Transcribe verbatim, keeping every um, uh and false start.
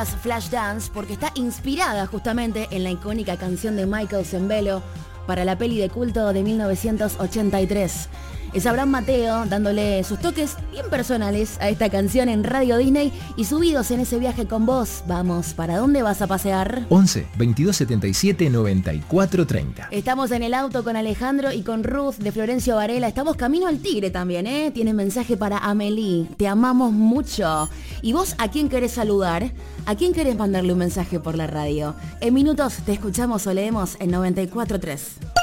escuchás Flashdance porque está inspirada justamente en la icónica canción de Michael Sembello para la peli de culto de mil novecientos ochenta y tres. Es Abraham Mateo dándole sus toques bien personales a esta canción en Radio Disney y subidos en ese viaje con vos. Vamos, ¿para dónde vas a pasear? once, veintidós setenta y siete, noventa y cuatro treinta. Estamos en el auto con Alejandro y con Ruth de Florencio Varela. Estamos camino al Tigre también, ¿eh? Tienes mensaje para Amelie. Te amamos mucho. ¿Y vos a quién querés saludar? ¿A quién querés mandarle un mensaje por la radio? En minutos te escuchamos o leemos en noventa y cuatro tres.